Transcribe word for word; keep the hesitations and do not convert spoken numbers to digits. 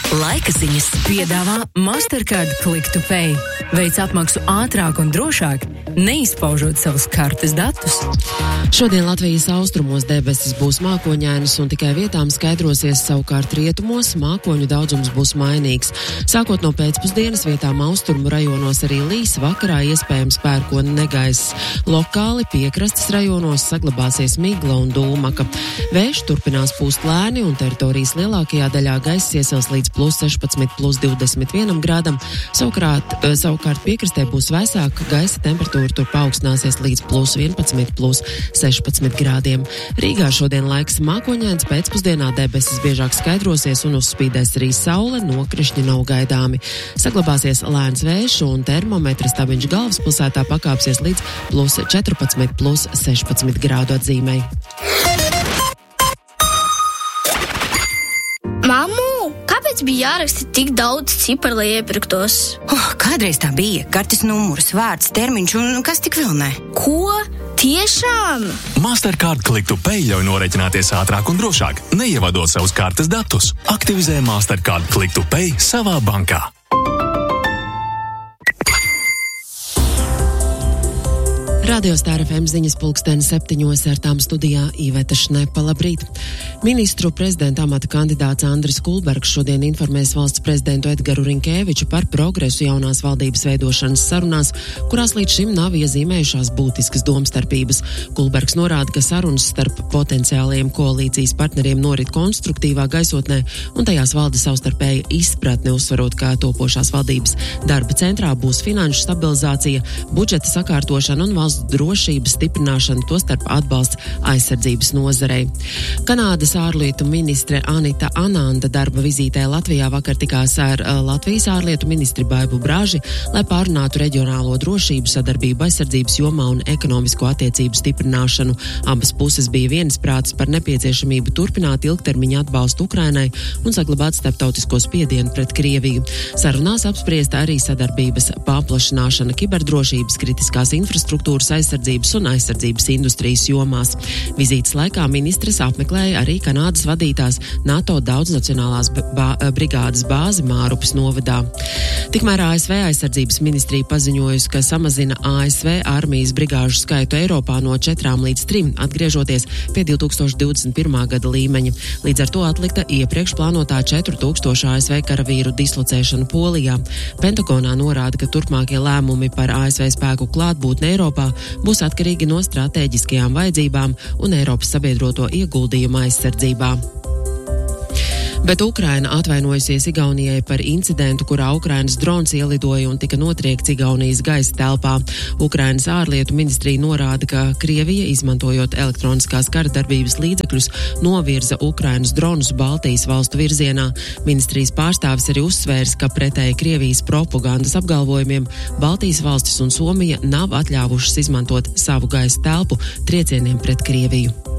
Laika ziņas piedāvā Mastercard Click to Pay. Veic apmaksu ātrāk un drošāk, neizpaužot savus kartes datus. Šodien Latvijas austrumos debesis būs mākoņainas un tikai vietām skaidrosies, savukārt rietumos mākoņu daudzums būs mainīgs. Sākot no pēcpusdienas vietām austrumu rajonos arī līs, vakarā iespējams pērkona negaiss. Lokāli piekrastes rajonos saglabāsies migla un dūmaka. Vējš turpinās pūst lēni un teritorijas lielākajā daļā gaiss iesils līdz plus sešpadsmit, plus divdesmit vienam grādam. Savukārt, savukārt piekrastē būs vēsāka, gaisa temperatūra tur paaugstināsies līdz plus vienpadsmit, plus sešpadsmit grādiem. Rīgā šodien laiks mākoņains, pēcpusdienā debesis biežāk skaidrosies un uzspīdēs arī saule, nokrišņi nav gaidāmi. Saglabāsies lēns vējš un termometra stabiņš galvaspilsētā pakāpsies līdz plus četrpadsmit, plus sešpadsmit grādu atzīmei. Mammu, kāpēc bija jāraksta tik daudz ciparu, lai iepirktos? Oh, kādreiz tā bija. Kartes numurs, vārds, termiņš un kas tik vēl ne. Ko? Tiešām? Mastercard Click to Pay ļauj norēķināties ātrāk un drošāk, neievadot savus kartes datus. Aktivizē Mastercard Click to Pay savā bankā. Radio Star F M ziņas pulksteni septiņos ar tām studijā Iveta Šnepa. Labrīt! Ministru prezidenta amata kandidāts Andris Kulbergs šodien informēs valsts prezidentu Edgaru Rinkēviču par progresu jaunās valdības veidošanas sarunās, kurās līdz šim nav iezīmējušās būtiskas domstarpības. Kulbergs norāda, ka sarunas starp potenciālajiem koalīcijas partneriem norit konstruktīvā gaisotnē un tajās valda savstarpēja izpratne, uzsvarot, ka topošās valdības darba centrā būs finanšu stabilizācija, budžeta sakārtošana un valsts drošības stiprināšana, tostarp atbalsts aizsardzības nozarei. Kanādas ārlietu ministre Anita Ananda darba vizītē Latvijā vakar tikās ar Latvijas ārlietu ministri Baibu Braži, lai pārunātu reģionālo drošību, sadarbību aizsardzības jomā un ekonomisko attiecību stiprināšanu. Abas puses bija vienisprātis par nepieciešamību turpināt ilgtermiņa atbalstu Ukrainai un saglabāt starptautisko spiedienu pret Krieviju. Sarunās apspriesta arī sadarbības paplašināšana kiberdrošības, kritiskās infrastruktūras, aizsardzības un aizsardzības industrijas jomās. Vizītes laikā ministres apmeklēja arī Kanādas vadītās NATO daudznacionālās bā, brigādes bāzi Mārupes novadā. Tikmēr A S V aizsardzības ministrija paziņojusi, ka samazina A S V armijas brigāžu skaitu Eiropā no četrām līdz trim, atgriežoties pie divi tūkstoši divdesmit pirmā gada līmeņa. Līdz ar to atlikta iepriekš plānotā četru tūkstošu A S V karavīru dislocēšana Polijā. Pentagonā norāda, ka turpmākie lēmumi par A S V spēku klātbūtni Eiropā būs atkarīgi no stratēģiskajām vajadzībām un Eiropas sabiedroto ieguldījumu aizsardzībā. Bet Ukraina atvainojusies Igaunijai par incidentu, kurā Ukrainas drons ielidoja un tika notriekts Igaunijas gaisa telpā. Ukrainas ārlietu ministrija norāda, ka Krievija, izmantojot elektroniskās kara darbības līdzekļus, novirza Ukrainas dronus Baltijas valstu virzienā. Ministrijas pārstāvis arī uzsvērs, ka pretēji Krievijas propagandas apgalvojumiem Baltijas valstis un Somija nav atļāvušas izmantot savu gaisa telpu triecieniem pret Krieviju.